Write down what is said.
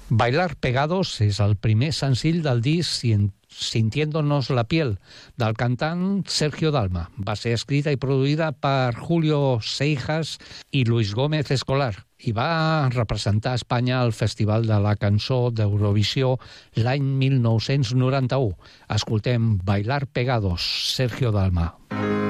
Bailar Pegados és el primer senzill del disc Sintiéndonos la piel, del cantant Sergio Dalma. Va ser escrita i produïda per Julio Seijas i Luis Gómez Escolar i va representar Espanya al Festival de la Cançó d'Eurovisió l'any 1991. Escoltem Bailar Pegados, Sergio Dalma.